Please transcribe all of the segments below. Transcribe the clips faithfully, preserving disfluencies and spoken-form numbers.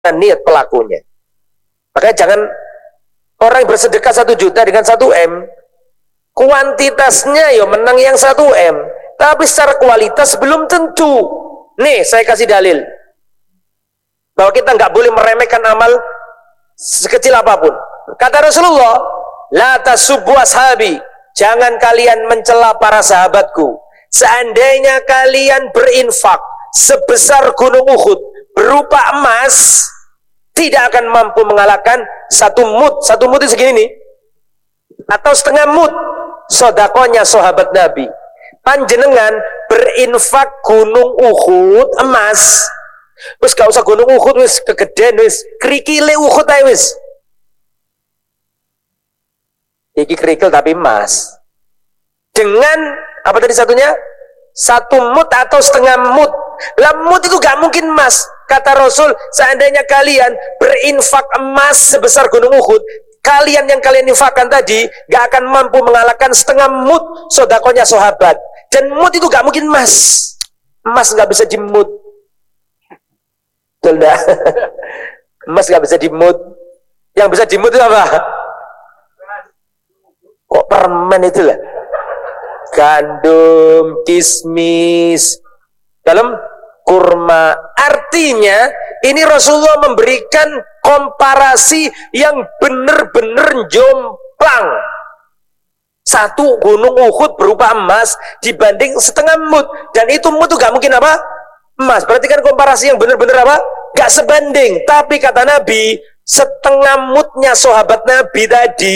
niat pelakunya. Makanya jangan orang bersedekah satu juta dengan satu M, kuantitasnya ya menang yang satu M, tapi secara kualitas belum tentu. Nih saya kasih dalil bahwa kita nggak boleh meremehkan amal sekecil apapun. Kata Rasulullah, la tasubbu ashabi, jangan kalian mencela para sahabatku. Seandainya kalian berinfak sebesar gunung Uhud berupa emas, tidak akan mampu mengalahkan satu mud. Satu mud itu segini nih, atau setengah mud sodakonya sahabat Nabi. Panjenengan berinfak gunung Uhud emas, wis gak usah gunung Uhud, wis kegedean, wis kerikile Uhud ae wis. Iki kerikil tapi emas. Dengan apa tadi satunya? Satu mud atau setengah mud. Lah mud itu gak mungkin emas. Kata Rasul, seandainya kalian berinfak emas sebesar gunung Uhud, kalian yang kalian infakkan tadi gak akan mampu mengalahkan setengah mud sodakonya sahabat. Dan mud itu gak mungkin emas. Emas gak bisa dimud. Betul dah. Emas gak bisa dimud. Yang bisa dimud itu apa? Kok permen itu lah? Gandum, kismis, dalam kurma. Artinya ini Rasulullah memberikan komparasi yang benar-benar jomplang. Satu gunung Uhud berupa emas dibanding setengah mud, dan itu mud itu gak mungkin apa? Emas. Berarti kan komparasi yang benar-benar apa? Gak sebanding. Tapi kata Nabi, setengah mudnya sahabat Nabi tadi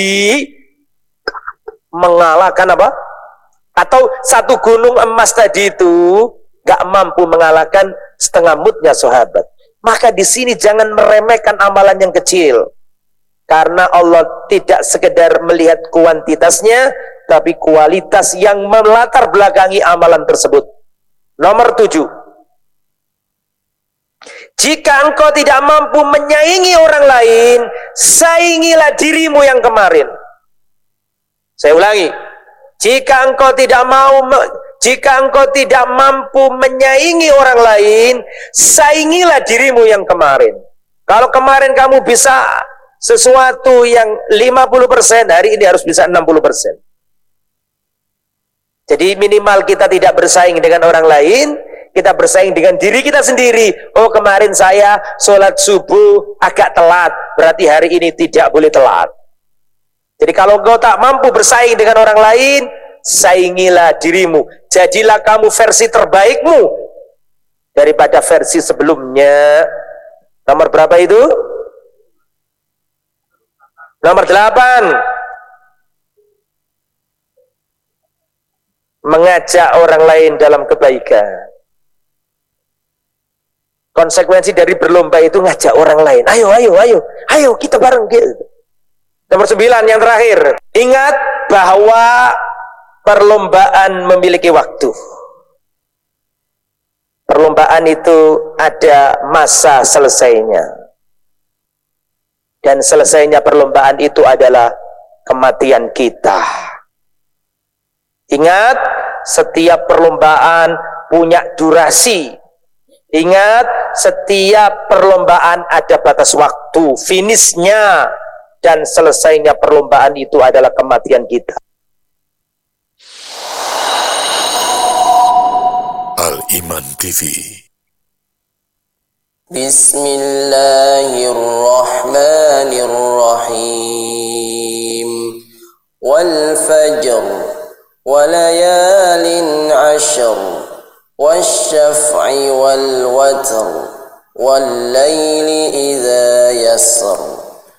mengalahkan apa? Atau satu gunung emas tadi itu gak mampu mengalahkan setengah mudnya sahabat. Maka di sini jangan meremehkan amalan yang kecil, karena Allah tidak sekedar melihat kuantitasnya, tapi kualitas yang melatar belakangi amalan tersebut. Nomor tujuh, jika engkau tidak mampu menyaingi orang lain, saingilah dirimu yang kemarin. Saya ulangi, jika engkau tidak mau Jika engkau tidak mampu menyaingi orang lain, saingilah dirimu yang kemarin. Kalau kemarin kamu bisa sesuatu yang lima puluh persen, hari ini harus bisa enam puluh persen. Jadi minimal kita tidak bersaing dengan orang lain, kita bersaing dengan diri kita sendiri. Oh, kemarin saya sholat subuh agak telat, berarti hari ini tidak boleh telat. Jadi kalau engkau tak mampu bersaing dengan orang lain, saingilah dirimu. Jadilah kamu versi terbaikmu daripada versi sebelumnya. Nomor berapa itu? Nomor delapan. Mengajak orang lain dalam kebaikan. Konsekuensi dari berlomba itu ngajak orang lain. Ayo, ayo, ayo, ayo kita bareng. Nomor sembilan yang terakhir. Ingat bahwa perlombaan memiliki waktu. Perlombaan itu ada masa selesainya. Dan selesainya perlombaan itu adalah kematian kita. Ingat, setiap perlombaan punya durasi. Ingat, setiap perlombaan ada batas waktu, finishnya, dan selesainya perlombaan itu adalah kematian kita. Al-Iman T V. Bismillahirrahmanirrahim. Wal fajr wa layalin ashr wasyaf'i wal watr wal layli idza yasr